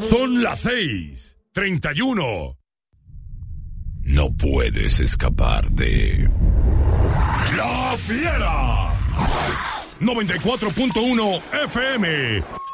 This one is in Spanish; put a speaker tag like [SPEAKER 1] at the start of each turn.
[SPEAKER 1] Son las 6:31. No puedes escapar de... ¡La Fiera! 94.1 FM